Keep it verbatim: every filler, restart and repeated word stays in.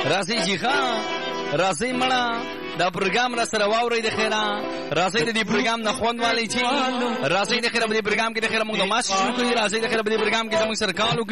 راځي چې ښه راځي مړه دا پروګرام را سره واورئ د خیره راځئ د دې پروګرام نه خوند والی چې راځئ د خیره په دې پروګرام کې د خیره موږ د ماسې شروع کړي راځئ د خیره په دې پروګرام کې زموږ سره کال